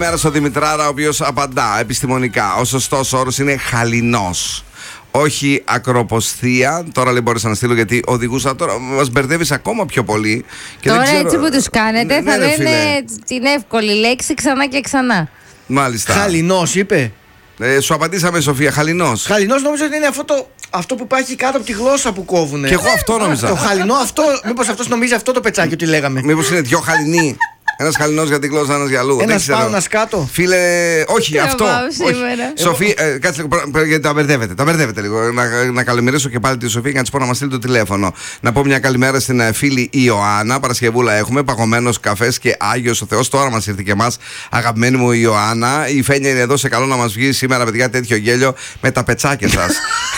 Μέρα στο Δημητράρα, ο οποίος απαντά επιστημονικά. Ο σωστός όρος είναι χαλινός. Όχι ακροποσθία. Τώρα λέει μπορείς να στείλω γιατί οδηγούσα. Τώρα μας μπερδεύεις ακόμα πιο πολύ. Και τώρα δεν ξέρω... έτσι που τους κάνετε θα λένε φίλε. την εύκολη λέξη ξανά και ξανά. Μάλιστα. Χαλινός είπε. Σου απαντήσαμε, Σοφία, χαλινός. Χαλινός νόμιζα ότι είναι αυτό που υπάρχει κάτω από τη γλώσσα που κόβουνε. Και εγώ αυτό νόμιζα. Το χαλινό αυτό, μήπως αυτός νομίζει αυτό το πετσάκι ότι λέγαμε. Μήπως είναι δυο χαλινοί. Ένας χαλινός για την γλώσσα, ένας για αλλού. Ένας πάνω, ένας κάτω. Φίλε, όχι αυτό. Όχι. Σοφία, κάτσε γιατί τα μπερδεύετε. Τα μπερδεύετε λίγο. Να καλημερίσω και πάλι τη Σοφία και να της πω να μας στείλει το τηλέφωνο. Να πω μια καλημέρα στην φίλη Ιωάννα. Παρασκευούλα έχουμε. Παγωμένος καφές και Άγιος ο Θεός. Τώρα μας ήρθε και εμάς, αγαπημένη μου Ιωάννα. Η Φένια είναι εδώ, σε καλό να μας βγει σήμερα, παιδιά, τέτοιο γέλιο με τα πετσάκια σας.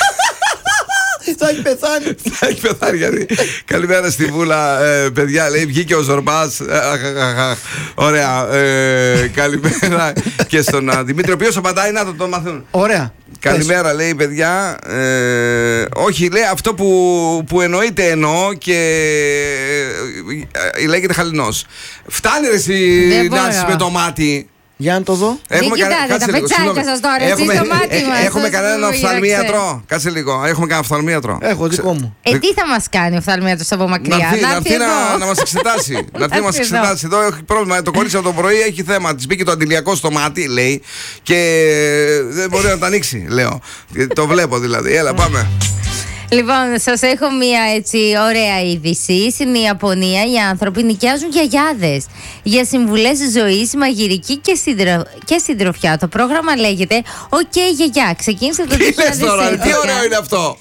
Θα έχει πεθάνει. Θα έχει πεθάνει γιατί. Καλημέρα στη Βούλα, παιδιά. Λέει βγήκε ο Ζορμπάς. Ωραία. Καλημέρα και στον Δημήτρη, ο οποίος απαντάει να το μαθαίνουν. Ωραία. Καλημέρα, λέει, παιδιά. Όχι, λέει αυτό που εννοείται εννοώ και λέγεται χαλινός. Φτάνει ρε εσύ Νάση με το μάτι. Για να το δω. Μην κοιτάτε τα πετσάκια σας τώρα, εσείς στο μάτι μας. Έχουμε κανέναν οφθαλμίατρο. Κάτσε λίγο. Έχουμε κανένα οφθαλμίατρο. Έχω δικό μου. Τι θα μας κάνει ο οφθαλμίατρος από μακριά? Να έρθει να μας εξετάσει. Να έρθει να μας εξετάσει. Εδώ έχει πρόβλημα. Το κορίτσι από το πρωί έχει θέμα. Της μπήκε το αντιλιακό στο μάτι, λέει, και δεν μπορεί να το ανοίξει, λέω. Το βλέπω δηλαδή. Έλα, πάμε. Λοιπόν, σας έχω μία έτσι ωραία είδηση. Στην Ιαπωνία οι άνθρωποι νοικιάζουν γιαγιάδες για συμβουλές ζωής, μαγειρική και συντροφιά. Το πρόγραμμα λέγεται OK Γιαγιά. Ξεκίνησε το 2011. Τι λες τώρα, τι ωραίο είναι αυτό.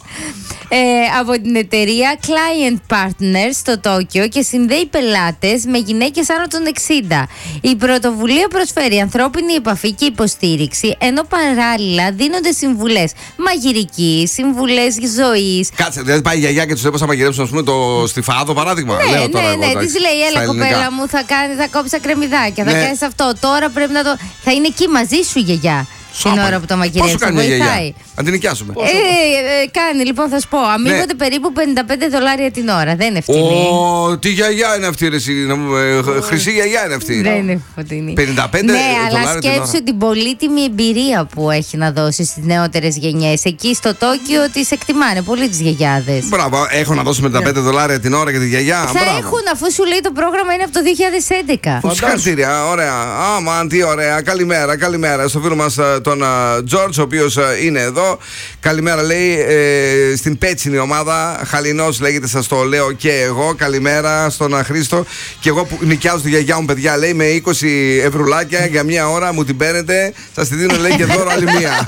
Από την εταιρεία Client Partners στο Τόκιο και συνδέει πελάτες με γυναίκες άνω των 60. Η πρωτοβουλία προσφέρει ανθρώπινη επαφή και υποστήριξη, ενώ παράλληλα δίνονται συμβουλές μαγειρική, συμβουλές ζωής. Κάτσε, δηλαδή πάει η γιαγιά και τους λέει πώς θα μαγειρέψουν, ας πούμε, το στιφάδο, παράδειγμα. Ναι, λέω τώρα ναι, της λέει, έλα κοπέλα μου, θα κόψει τα κρεμμυδάκια, θα κάνεις αυτό. Τώρα πρέπει να το. Θα είναι εκεί μαζί σου η γιαγιά. Την ώρα που το μαγειρεύει, βοηθάει. Να την νοικιάσουμε. Κάνει, λοιπόν, θα σου πω. Αμείβονται περίπου $55 την ώρα. Δεν είναι φτηνή. Τι γιαγιά είναι αυτή, χρυσή γιαγιά είναι αυτή. Δεν είναι φτηνή. 55 ναι, αλλά σκέψου την πολύτιμη εμπειρία που έχει να δώσει στις νεότερες γενιές. Εκεί στο Τόκιο τις εκτιμάνε πολύ τις γιαγιάδες. Μπράβο, έχω να δώσω $55 την ώρα για τη γιαγιά. Θα έχουν, αφού σου λέει το πρόγραμμα είναι από το 2011. Συγχαρητήρια, ωραία. Αμαν, τι ωραία. Καλημέρα στο φίλο μας τον Τζόρτζ, ο οποίος είναι εδώ. Καλημέρα, λέει, στην πέτσινη ομάδα. Χαλινός λέγεται, σας το λέω και εγώ. Καλημέρα στον Χρήστο. Και εγώ που νοικιάζω τη γιαγιά μου, παιδιά, λέει, με 20 ευρουλάκια για μια ώρα μου την παίρνετε. Σας τη δίνω, λέει, και δώρο άλλη μία.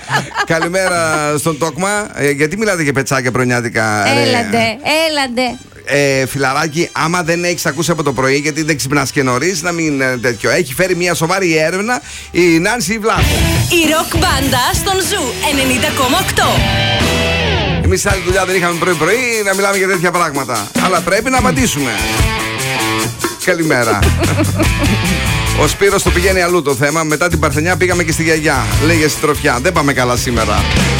Καλημέρα στον Τόκμα. Γιατί μιλάτε για πετσάκια πρωινιάτικα? Έλαντε. Φιλαράκι, άμα δεν έχεις ακούσει από το πρωί, γιατί δεν ξυπνάς και νωρίς, να μην τέτοιο. Έχει φέρει μια σοβαρή έρευνα η Νάνση Βλάχου. Η ροκ μπάντα στον Ζου 90,8. Εμείς άλλη δουλειά δεν είχαμε πρωί-πρωί να μιλάμε για τέτοια πράγματα. Αλλά πρέπει να απαντήσουμε. Καλημέρα. Ο Σπύρος το πηγαίνει αλλού το θέμα. Μετά την Παρθενιά πήγαμε και στη γιαγιά. Λέει για συντροφιά. Δεν πάμε καλά σήμερα.